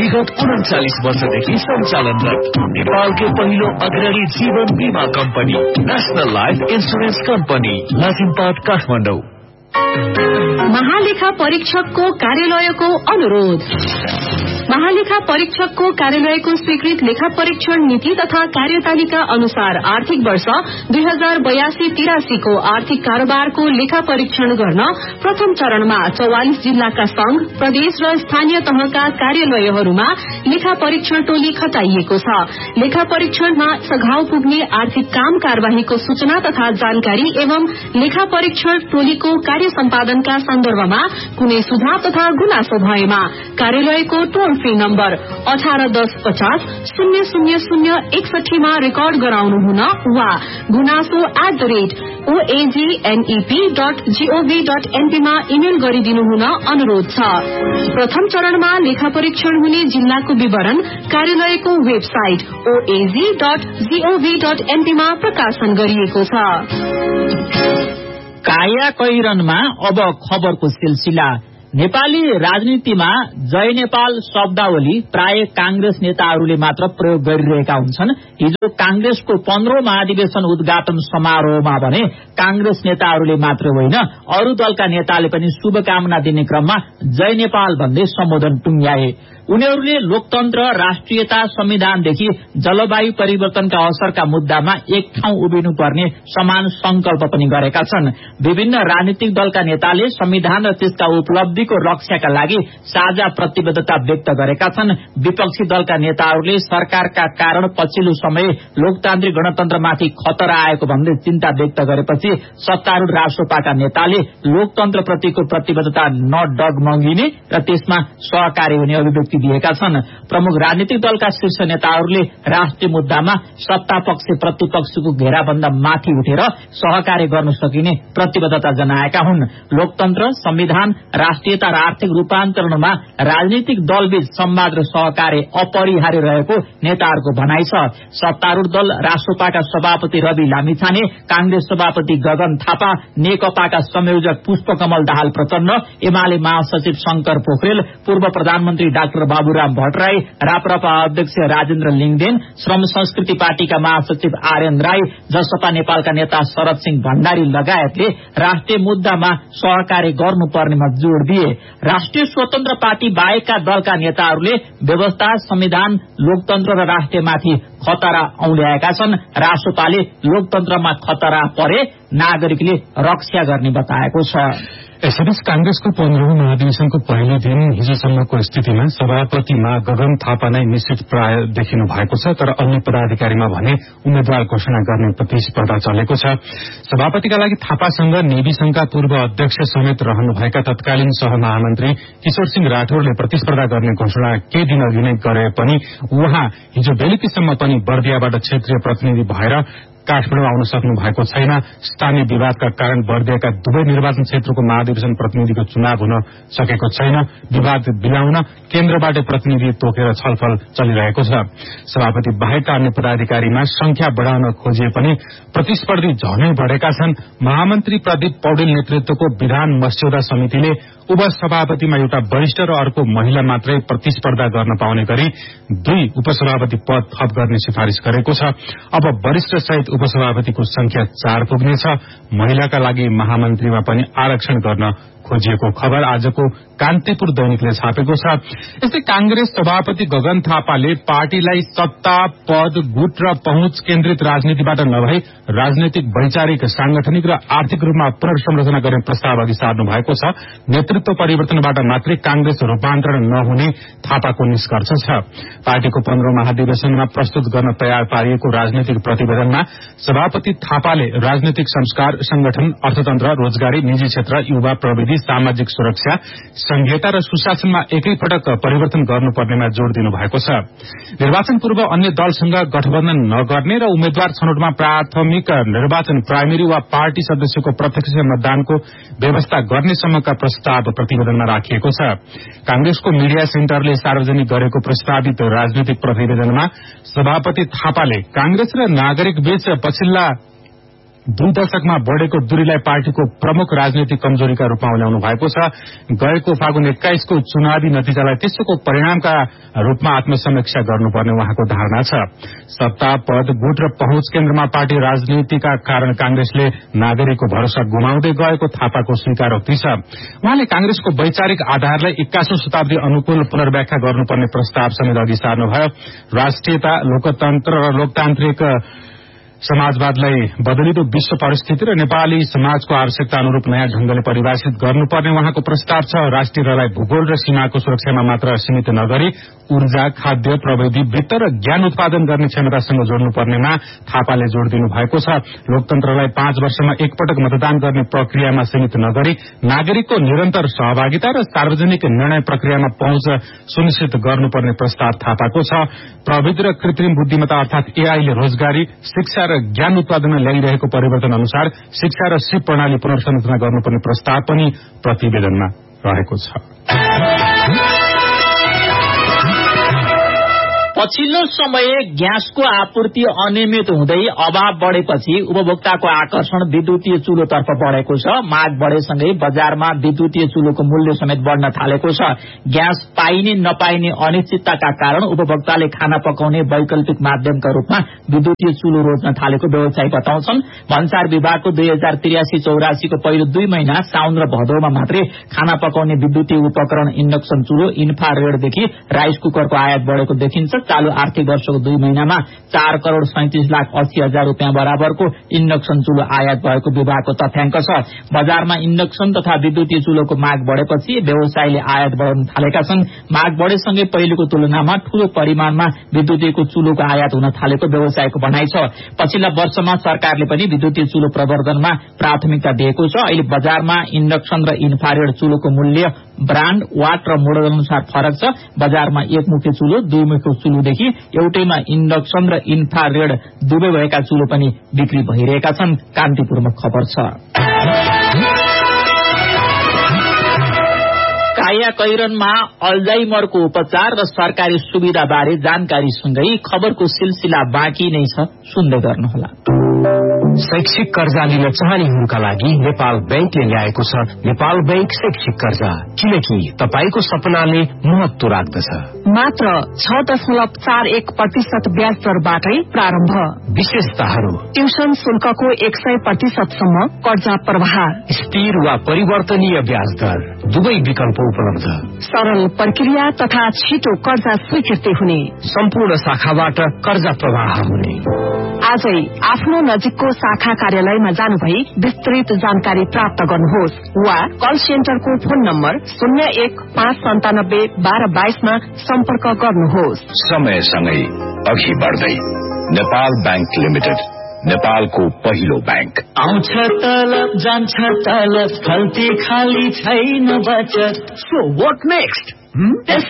विगत 39 वर्षदेखि सञ्चालनरत नेपालकै पहिलो अग्रणी जीवन बीमा company national life insurance company Lazimpat Kathmandu. महालेखा परीक्षकको कार्यालयको अनुरोध। महालेखा परीक्षकको कार्यालयको स्वीकृत लेखा परीक्षण नीति तथा कार्यतालिका अनुसार आर्थिक वर्ष 2082-83 को आर्थिक कारोबारको लेखा परीक्षण गर्न प्रथम चरणमा 44 जिल्लाका संघ, प्रदेश र स्थानीय तहका कार्यालयहरूमा लेखा परीक्षण टोली खटाइएको छ। लेखा परीक्षणमा सघाउ पुग्ने आर्थिक काम कार्यवाहीको सूचना तथा जानकारी एवं लेखा परीक्षण टोलीको कार्य सम्पादनका सन्दर्भमा कुनै सुझाव तथा गुनासो भएमा कार्यालयको टोल फ्री नम्बर 1810500061 मा रेकर्ड गराउनु हुन वा gunaso@oagnep.gov.np मा इमेल गरिदिनु हुन अनुरोध छ। प्रथम चरणमा लेखा परीक्षण हुने जिल्लाको विवरण कार्यालयको वेबसाइट oag.gov.np मा प्रकाशन गरिएको छ। काया कैरनमा अब खबरको सिलसिला। नेपाली राजनीतिमा जय नेपाल शब्दावली प्राय कांग्रेस नेताहरूले मात्र प्रयोग गरिरहेका हुन्छन्। हिजो कांग्रेसको 15औं महाधिवेशन उद्घाटन समारोहमा भने कांग्रेस नेताहरूले मात्र होइन अरू दलका नेताले पनि शुभकामना दिने क्रममा जय नेपाल भन्दै सम्बोधन टुंग्याए। उनीहरूले लोकतन्त्र, राष्ट्रियता, संविधानदेखि जलवायु परिवर्तनका असरका मुद्दामा एक ठाउँ उभिनुपर्ने समान संकल्प पनि गरेका छन्। विभिन्न राजनीतिक दलका नेताले संविधान र त्यसका उपलब्धिको रक्षाका लागि साझा प्रतिबद्धता व्यक्त गरेका छन्। विपक्षी दलका नेताहरूले सरकारका कारण पछिल्लो समय लोकतान्त्रिक गणतन्त्रमाथि खतरा आएको भन्दै चिन्ता व्यक्त गरेपछि सत्तारूढ राष्ट्रपाका नेताले लोकतन्त्रप्रतिको प्रतिबद्धता नडगमगिने र त्यसमा सहकारी हुने अभिव्यक्ति दिएका छन्। प्रमुख राजनीतिक दलका शीर्ष नेताहरूले राष्ट्रिय मुद्दामा सत्ता पक्ष प्रतिपक्षको घेराभन्दा माथि उठेर सहकार्य गर्न सकिने प्रतिबद्धता जनाएका हुन्। लोकतन्त्र, संविधान, राष्ट्रियता र आर्थिक रूपान्तरणमा राजनीतिक दलबीच संवाद र सहकार्य अपरिहार्य रहेको नेताहरूको भनाइ छ। सत्तारूढ दल राष्ट्रपाका सभापति रवि लामिछाने, कांग्रेस सभापति गगन थापा, नेकपाका संयोजक पुष्पकमल दाहाल प्रचण्ड, एमाले महासचिव शंकर पोखरेल, पूर्व प्रधानमन्त्री डाक्टर बाबुराम भट्टराई, राप्रपा अध्यक्ष राजेन्द्र लिङदेन, श्रम संस्कृति पार्टीका महासचिव आर्यन राई, जसपा नेपालका नेता शरद सिंह भण्डारी लगायतले राष्ट्रिय मुद्दामा सहकार्य गर्नुपर्नेमा जोड़ दिए। राष्ट्रिय स्वतन्त्र पार्टी बाहेकका दलका नेताहरूले व्यवस्था, संविधान, लोकतन्त्र र राष्ट्रियमाथि खतरा औल्याएका छन्। राष्ट्रपाले लोकतन्त्रमा खतरा परे नागरिकले रक्षा गर्ने बताएको छ। यसैबीच कांग्रेसको 15औं महाधिवेशनको पहिलो दिन हिजोसम्मको स्थितिमा सभापतिमा गगन थापा नै निश्चित प्राय देखिनु भएको छ, तर अन्य पदाधिकारीमा भने उम्मेद्वार घोषणा गर्ने प्रतिस्पर्धा चलेको छ। सभापतिका लागि थापासँग नेवी संघका पूर्व अध्यक्ष समेत रहनुभएका तत्कालीन सहमहामन्त्री किशोर सिंह राठौरले प्रतिस्पर्धा गर्ने घोषणा केही दिन अघि नै गरे पनि उहाँ हिजो बेलुकीसम्म पनि बर्दियाबाट क्षेत्रीय प्रतिनिधि भएर काठमाडौँ आउन सक्नु भएको छैन। स्थानीय विवादका कारण बर्दियाका दुवै निर्वाचन क्षेत्रको महाधिवेशन प्रतिनिधिको चुनाव हुन सकेको छैन। विवाद बिलाउन केन्द्रबाट प्रतिनिधि तोकेर छलफल चलिरहेको छ। सभापति बाहेकका अन्य पदाधिकारीमा संख्या बढ़ाउन खोजिए पनि प्रतिस्पर्धी झनै बढ़ेका छन्। महामन्त्री प्रदीप पौडेल नेतृत्वको विधान मस्यौदा समितिले उपसभापतिमा एउटा वरिष्ठ र अर्को महिला मात्रै प्रतिस्पर्धा गर्न पाउने गरी 2 उपसभापति पद थप गर्ने सिफारिश गरेको छ। अब वरिष्ठ सहित उपसभापतिको संख्या 4 पुग्नेछ। महिलाका लागि महामन्त्रीमा पनि आरक्षण गर्न खोजिएको खबर आजको कान्तिपुर दैनिकले छापेको छ। यस्तै कांग्रेस सभापति गगन थापाले पार्टीलाई सत्ता, पद, गुट र पहुँच केन्द्रित राजनीतिबाट नभई राजनैतिक, वैचारिक, सांगठनिक र आर्थिक रूपमा पुनर्संरचना गर्ने प्रस्ताव अघि सार्नु भएको छ। नेतृत्व परिवर्तनबाट मात्रै कांग्रेस रूपान्तरण नहुने थापाको निष्कर्ष छ। पार्टीको 15औं महाधिवेशनमा प्रस्तुत गर्न तयार पारिएको राजनैतिक प्रतिवेदनमा सभापति थापाले राजनैतिक संस्कार, संगठन, अर्थतन्त्र, रोजगारी, निजी क्षेत्र, युवा प्रविधि, सामाजिक सुरक्षा, संघीयता र सुशासनमा एकैपटक परिवर्तन गर्नुपर्नेमा जोड़ दिनु भएको छ। निर्वाचन पूर्व अन्य दलसँग गठबन्धन नगर्ने र उम्मेद्वार छनौटमा प्राथमिक निर्वाचन, प्राइमेरी वा पार्टी सदस्यको प्रत्यक्ष मतदानको व्यवस्था गर्नेसम्मका प्रस्ताव प्रतिवेदनमा राखिएको छ। कांग्रेसको मीडिया सेन्टरले सार्वजनिक गरेको प्रस्तावित राजनैतिक प्रतिवेदनमा सभापति थापाले कांग्रेस र नागरिक बीच पछिल्ला 2 दशकमा बढेको दूरीलाई पार्टीको प्रमुख राजनीतिक कमजोरीका रूपमा उल्याउनु भएको छ। गएको फागुन 21 को चुनावी नतिजालाई त्यसको परिणामका रूपमा आत्मसमीक्षा गर्नुपर्ने उहाँको धारणा छ। सत्ता, पद, गुट र पहुँच केन्द्रमा पार्टी राजनीतिका कारण कांग्रेसले नागरिकको भरोसा गुमाउँदै गएको थापाको स्वीकारोक्ति छ। उहाँले कांग्रेसको वैचारिक आधारलाई 21औं शताब्दी अनुकूल पुनर्व्याख्या गर्नुपर्ने प्रस्ताव समेत अघि सार्नुभयो। राष्ट्रियता, लोकतन्त्र र लोकतान्त्रिक समाजवादलाई बदलिदो विश्व परिस्थिति र नेपाली समाजको आवश्यकता अनुरूप नयाँ ढंगले परिभाषित गर्नुपर्ने उहाँको प्रस्ताव छ। राष्ट्रियतालाई भूगोल र सीमाको सुरक्षामा मात्र सीमित नगरी ऊर्जा, खाद्य, प्रविधि, वित्त र ज्ञान उत्पादन गर्ने क्षमतासँग जोड्नुपर्नेमा थापाले जोड़ दिनु भएको छ। लोकतन्त्रलाई 5 वर्षमा एकपटक मतदान गर्ने प्रक्रियामा सीमित नगरी नागरिकको निरन्तर सहभागिता र सार्वजनिक निर्णय प्रक्रियामा पहुँच सुनिश्चित गर्नुपर्ने प्रस्ताव थापाको छ। प्रविधि र कृत्रिम बुद्धिमत्ता अर्थात एआई ले रोजगारी, शिक्षा र ज्ञान उत्पादनमा ल्याइरहेको परिवर्तन अनुसार शिक्षा र सिप प्रणाली पुनर्संरचना गर्नुपर्ने प्रस्ताव पनि प्रतिवेदनमा रहेको छ। पछिल्लो समय ग्यासको आपूर्ति अनियमित हुँदै अभाव बढेपछि उपभोक्ताको आकर्षण विद्युतीय चुलोतर्फ बढेको छ। माग बढेसँगै बजारमा विद्युतीय चुलोको मूल्य समेत बढ्न थालेको छ। ग्यास पाइने नपाइने अनिश्चितताका कारण उपभोक्ताले खाना पकाउने वैकल्पिक माध्यमका रूपमा विद्युतीय चुलो रोज्न थालेको व्यवसायी बताउँछन्। भन्सार विभागको 2083-84 को पहिलो 2 महिना साउन र भदौमा मात्रै खाना पकाउने विद्युतीय उपकरण इन्डक्सन चुलो, इन्फ्रारेडदेखि राइस कुकरको आयात बढेको देखिन्छ। चालू आर्थिक वर्षको 2 महिनामा 4,37,80,000 रूपियाँ बराबरको इन्डक्सन चुलो आयात भएको विभागको तथ्याङ्क छ। बजारमा इन्डक्सन तथा विद्युतीय चुलोको माग बढेपछि व्यवसायीले आयात बढाउन थालेका छन्। माग बढेसँगै पहिलेको तुलनामा ठूलो परिमाणमा विद्युतीयको चुलोको आयात हुन थालेको व्यवसायको भनाइ छ। पछिल्ला वर्षमा सरकारले पनि विद्युतीय चुलो प्रवर्धनमा प्राथमिकता दिएको छ। अहिले बजारमा इन्डक्सन र इन्फ्रारेड चुलोको मूल्य ब्रान्ड, वाट र मोडल अनुसार फरक छ। बजारमा एकमुखे चुलो, 2 मुखे चुलोदेखि एउटैमा इन्डक्सन र इन्फ्रारेड दुवै भएका चुलो पनि बिक्री भइरहेका छन्। कान्तिपुरमा खबर छ। काया कैरनमा अल्जाइमरको उपचार र सरकारी सुविधा बारे जानकारीसँगै खबरको सिलसिला बाँकी नै छ, सुन्दै गर्नुहोला। शैक्षिक कर्जा लिन चाहनेहरूका लागि नेपाल बैंकले ल्याएको छ नेपाल बैंक शैक्षिक कर्जा, किनकि तपाईको सपनाले महत्व राख्दछ। मात्र 6.41% ब्याज दरबाटै प्रारम्भ। विशेषताहरू: ट्युसन शुल्कको 100% सम्म कर्जा प्रवाह, स्थिर वा परिवर्तनीय ब्याज दर, दुवै विकल्प उपलब्ध, सरल प्रक्रिया तथा छिटो कर्जा स्वीकृति हुने, सम्पूर्ण शाखाबाट कर्जा प्रवाह हुने। आजै आफ्नो नजिकको शाखा कार्यालयमा जानुभई विस्तृत जानकारी प्राप्त गर्नुहोस् वा कल सेन्टरको फोन नम्बर 0159721222 मा सम्पर्क गर्नुहोस्। समयसँगै अघि बढ्दै नेपाल बैंक लिमिटेड, नेपालको पहिलो बैंक। आउँछ तलब, जान्छ तलब, खल्ती खाली छैन बचत। So what next?